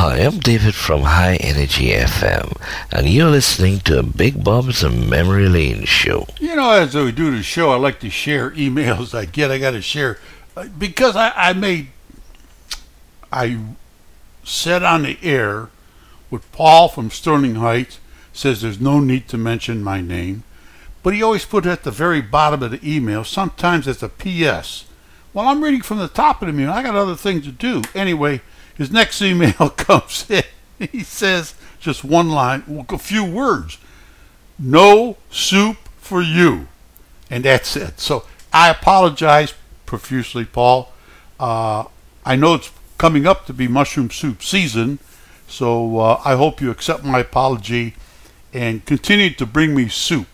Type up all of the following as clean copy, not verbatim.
Hi, I'm David from High Energy FM, and you're listening to Big Bob's Memory Lane Show. You know, as we do the show, I like to share emails I get. I got to share because I said on the air with Paul from Sterling Heights, says there's no need to mention my name, but he always put it at the very bottom of the email. Sometimes it's a P.S. Well, I'm reading from the top of the email. I got other things to do. Anyway, his next email comes in. He says just one line, a few words. No soup for you. And that's it. So I apologize profusely, Paul. I know it's coming up to be mushroom soup season, so I hope you accept my apology and continue to bring me soup.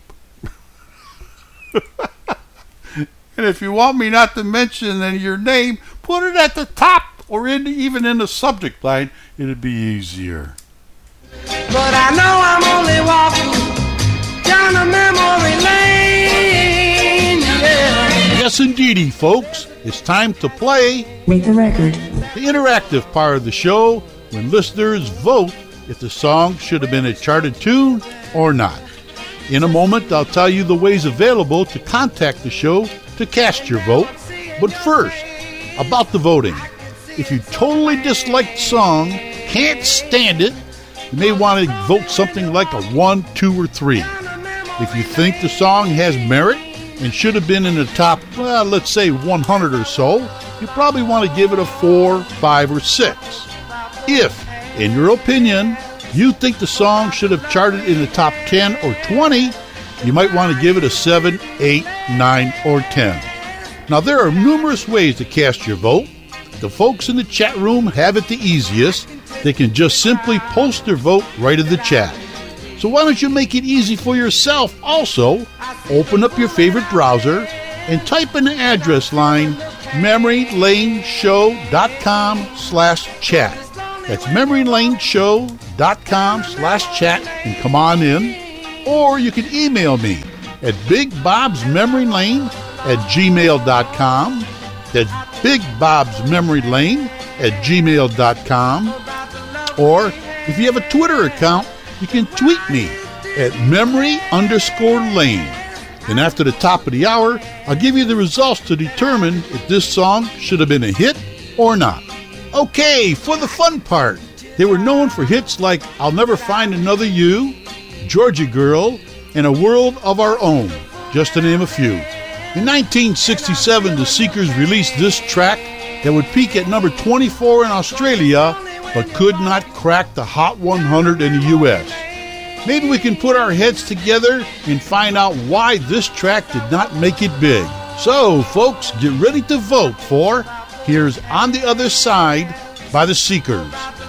And if you want me not to mention your name, put it at the top or even in the subject line. It'd be easier. But I know I'm only walking down a memory lane, yeah. Yes, indeedy, folks. It's time to play Rate the Record, the interactive part of the show when listeners vote if the song should have been a charted tune or not. In a moment, I'll tell you the ways available to contact the show to cast your vote. But first, about the voting. If you totally dislike the song, can't stand it, you may want to vote something like a 1, 2, or 3. If you think the song has merit and should have been in the top, well, let's say 100 or so, you probably want to give it a 4, 5, or 6. If, in your opinion, you think the song should have charted in the top 10 or 20, you might want to give it a 7, 8, 9, or 10. Now, there are numerous ways to cast your vote. The folks in the chat room have it the easiest. They can just simply post their vote right in the chat. So why don't you make it easy for yourself also? Open up your favorite browser and type in the address line memorylaneshow.com/chat. That's memorylaneshow.com/chat and come on in. Or you can email me at bigbobsmemorylane@gmail.com. That's bigbobsmemorylane@gmail.com. Or if you have a Twitter account, you can tweet me at memory_lane. And after the top of the hour, I'll give you the results to determine if this song should have been a hit or not. Okay, for the fun part. They were known for hits like I'll Never Find Another You, Georgia Girl, and A World of Our Own, just to name a few. In 1967, the Seekers released this track that would peak at number 24 in Australia, but could not crack the Hot 100 in the U.S. Maybe we can put our heads together and find out why this track did not make it big. So, folks, get ready to vote for Here's On the Other Side by the Seekers.